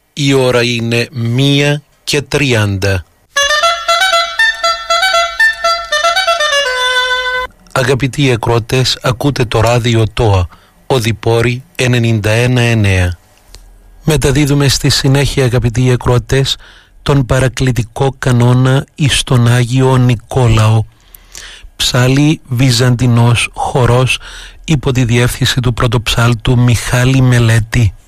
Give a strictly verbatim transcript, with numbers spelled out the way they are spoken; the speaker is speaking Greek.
Η ώρα είναι μία και τριάντα. Αγαπητοί ακροατές, ακούτε το ράδιο ΤΟΑ, Οδυπόρη ενενήντα ένα εννέα. Μεταδίδουμε στη συνέχεια, αγαπητοί ακροατές, τον παρακλητικό κανόνα εις τον Άγιο Νικόλαο. Ψάλι βυζαντινός χορός υπό τη διεύθυνση του πρωτοψάλτου Μιχάλη Μελέτη.